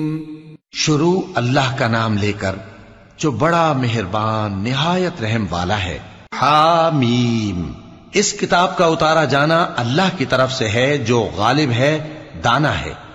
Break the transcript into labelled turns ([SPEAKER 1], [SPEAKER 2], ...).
[SPEAKER 1] शुरू अल्लाह का नाम लेकर जो बड़ा मेहरबान निहायत रहम वाला है। हामीम, इस किताब का उतारा जाना अल्लाह की तरफ से है जो गालिब है, दाना है।